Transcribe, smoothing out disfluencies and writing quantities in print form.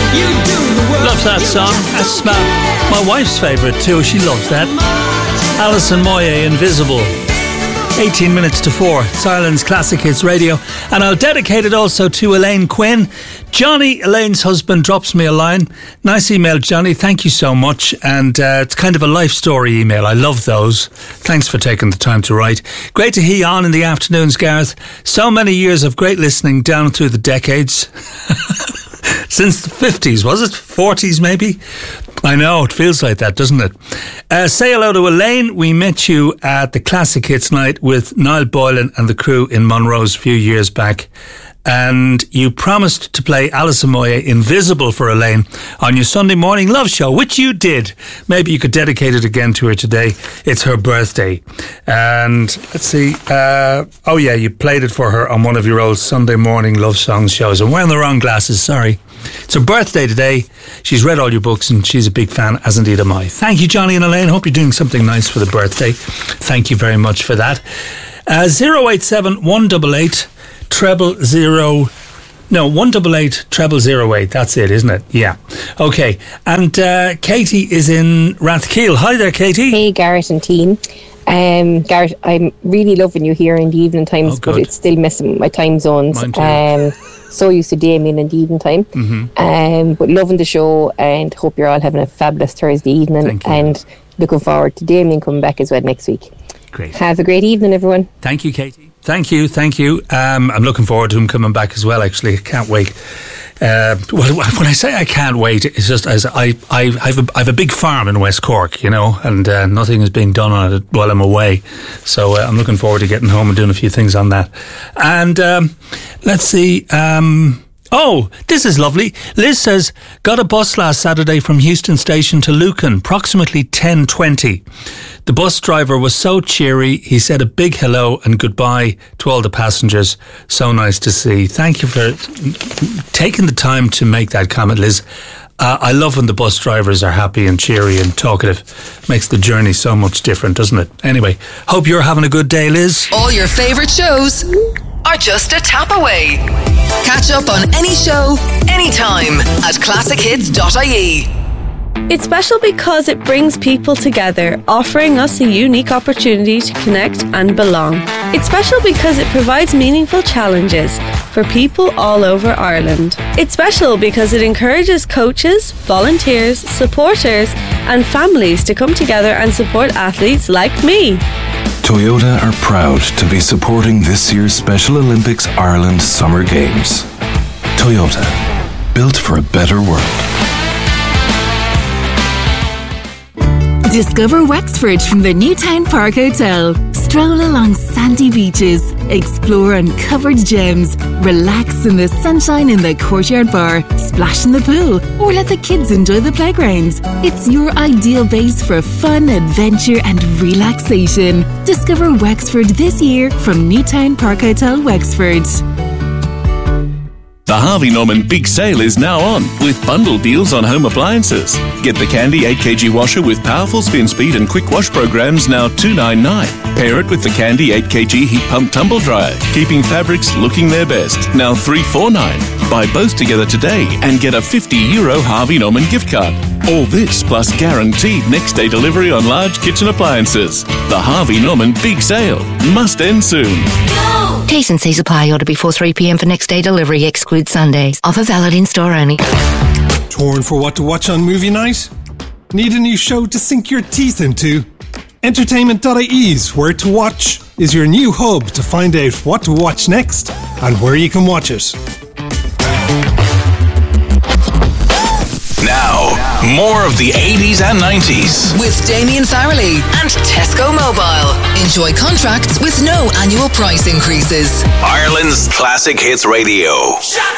Love that song. That's my wife's favourite too. She loves that. Alison Moyet, Invisible. 18 minutes to 4. It's Ireland's Classic Hits Radio. And I'll dedicate it also to Elaine Quinn. Johnny, Elaine's husband, drops me a line. Nice email, Johnny. Thank you so much. And it's kind of a life story email. I love those. Thanks for taking the time to write. Great to hear you on in the afternoons, Gareth. So many years of great listening down through the decades. Since the 50s, was it? 40s maybe? I know, it feels like that, doesn't it? Say hello to Elaine. We met you at the Classic Hits night with Niall Boylan and the crew in Monroe's a few years back. And you promised to play Alison Moyet, Invisible, for Elaine on your Sunday morning love show, which you did. Maybe you could dedicate it again to her today. It's her birthday. And let's see. Oh yeah, you played it for her on one of your old Sunday morning love songs shows. I'm wearing the wrong glasses, sorry. It's her birthday today. She's read all your books and she's a big fan, as indeed am I. Thank you, Johnny and Elaine. Hope you're doing something nice for the birthday. Thank you very much for that. 087 188 000. No, 188 0008. That's it, isn't it? Yeah. Okay. And Katie is in Rathkeale. Hi there, Katie. Hey, Garrett and team. Garrett, I'm really loving you here in the evening times, but it's still messing with my time zones. Mine too. So used to Damien in the evening time. Mm-hmm. But loving the show and hope you're all having a fabulous Thursday evening. And looking forward to Damien coming back as well next week. Great. Have a great evening, everyone. Thank you, Katie. Thank you. I'm looking forward to him coming back as well, actually. I can't wait. Well, when I say I can't wait, it's just as I have a big farm in West Cork, you know, and nothing is being done on it while I'm away. So I'm looking forward to getting home and doing a few things on that. And let's see. Oh, this is lovely. Liz says, got a bus last Saturday from Houston Station to Lucan, approximately 10:20. The bus driver was so cheery. He said a big hello and goodbye to all the passengers. So nice to see. Thank you for taking the time to make that comment, Liz. I love when the bus drivers are happy and cheery and talkative. Makes the journey so much different, doesn't it? Anyway, hope you're having a good day, Liz. All your favourite shows are just a tap away. Catch up on any show, anytime at classichits.ie. It's special because it brings people together, offering us a unique opportunity to connect and belong. It's special because it provides meaningful challenges for people all over Ireland. It's special because it encourages coaches, volunteers, supporters and families to come together and support athletes like me. Toyota are proud to be supporting this year's Special Olympics Ireland Summer Games. Toyota, built for a better world. Discover Wexford from the Newtown Park Hotel. Stroll along sandy beaches, explore uncovered gems, relax in the sunshine in the courtyard bar, splash in the pool, or let the kids enjoy the playgrounds. It's your ideal base for fun, adventure and relaxation. Discover Wexford this year from Newtown Park Hotel, Wexford. The Harvey Norman Big Sale is now on with bundle deals on home appliances. Get the Candy 8kg washer with powerful spin speed and quick wash programs now $299. Pair it with the Candy 8kg heat pump tumble dryer, keeping fabrics looking their best, now $349. Buy both together today and get a €50 Harvey Norman gift card. All this plus guaranteed next day delivery on large kitchen appliances. The Harvey Norman Big Sale must end soon. T's and C's apply. Order before 3 p.m. for next day delivery. Excludes Sundays. Offer valid in store only. Torn for what to watch on movie night? Need a new show to sink your teeth into? Entertainment.ie's Where to Watch is your new hub to find out what to watch next and where you can watch it. Now, more of the 80s and 90s. With Damien Farrelly and Tesco Mobile. Enjoy contracts with no annual price increases. Ireland's Classic Hits Radio.